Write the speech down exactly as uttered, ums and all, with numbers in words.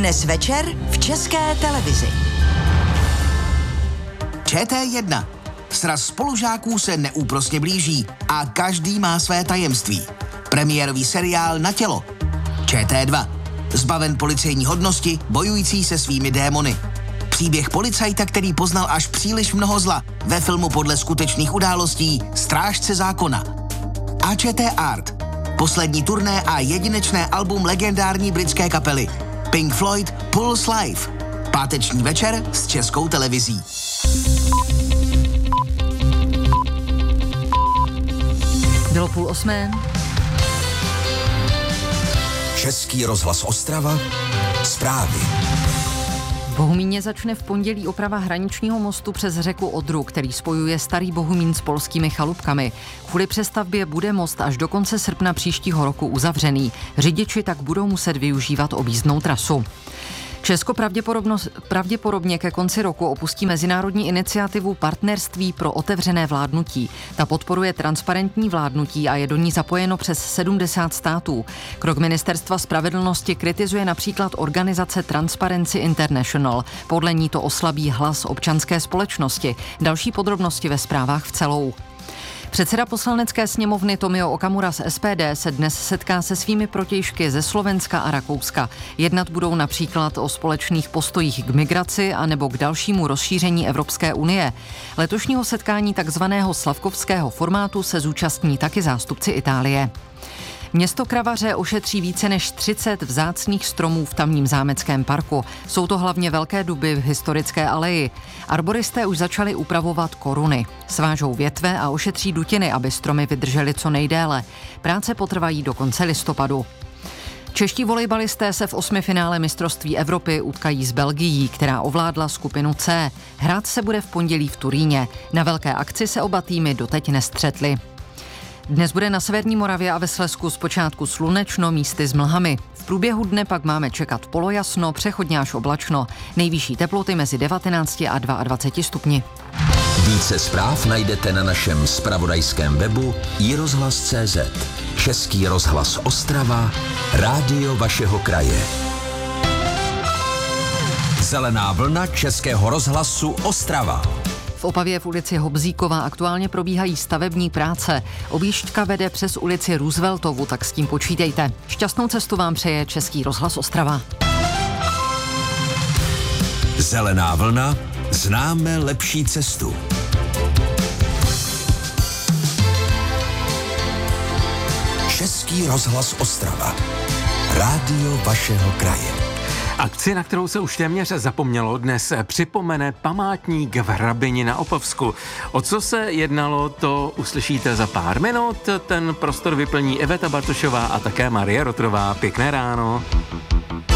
Dnes večer v České televizi. Č T jedna. Sraz spolužáků se neúprosně blíží a každý má své tajemství. Premiérový seriál Na tělo. Č T dva. Zbaven policejní hodnosti, bojující se svými démony. Příběh policajta, který poznal až příliš mnoho zla, ve filmu podle skutečných událostí Strážce zákona. A Č T Art. Poslední turné a jedinečné album legendární britské kapely Pink Floyd Pulse Live. Páteční večer s Českou televizí. Bylo půl osmé. Český rozhlas Ostrava. Zprávy. V Bohumíně začne v pondělí oprava hraničního mostu přes řeku Odru, který spojuje Starý Bohumín s polskými chalupkami. Kvůli přestavbě bude most až do konce srpna příštího roku uzavřený. Řidiči tak budou muset využívat objízdnou trasu. Česko pravděpodobně ke konci roku opustí mezinárodní iniciativu Partnerství pro otevřené vládnutí. Ta podporuje transparentní vládnutí a je do ní zapojeno přes sedmdesát států. Krok Ministerstva spravedlnosti kritizuje například organizace Transparency International. Podle ní to oslabí hlas občanské společnosti. Další podrobnosti ve zprávách v celou. Předseda poslanecké sněmovny Tomio Okamura z S P D se dnes setká se svými protějšky ze Slovenska a Rakouska. Jednat budou například o společných postojích k migraci a nebo k dalšímu rozšíření Evropské unie. Letošního setkání takzvaného slavkovského formátu se zúčastní taky zástupci Itálie. Město Kravaře ošetří více než třicet vzácných stromů v tamním zámeckém parku. Jsou to hlavně velké duby v historické aleji. Arboristé už začali upravovat koruny. Svážou větve a ošetří dutiny, aby stromy vydržely co nejdéle. Práce potrvají do konce listopadu. Čeští volejbalisté se v osmifinále mistrovství Evropy utkají s Belgií, která ovládla skupinu C. Hrát se bude v pondělí v Turíně. Na velké akci se oba týmy doteď nestřetly. Dnes bude na severní Moravě a ve Slezsku zpočátku slunečno, místy s mlhami. V průběhu dne pak máme čekat polojasno, přechodně až oblačno. Nejvyšší teploty mezi devatenácti a dvaceti dvěma stupni. Více zpráv najdete na našem zpravodajském webu i rozhlas tečka cé zet. Český rozhlas Ostrava, rádio vašeho kraje. Zelená vlna Českého rozhlasu Ostrava. V Opavě v ulici Hobzíkova aktuálně probíhají stavební práce. Objížďka vede přes ulici Rooseveltovu, tak s tím počítejte. Šťastnou cestu vám přeje Český rozhlas Ostrava. Zelená vlna, známe lepší cestu. Český rozhlas Ostrava, rádio vašeho kraje. Akci, na kterou se už téměř zapomnělo, dnes připomene památník v Hrabini na Opavsku. O co se jednalo, to uslyšíte za pár minut. Ten prostor vyplní Iveta Bartošová a také Marie Rotrová. Pěkné ráno.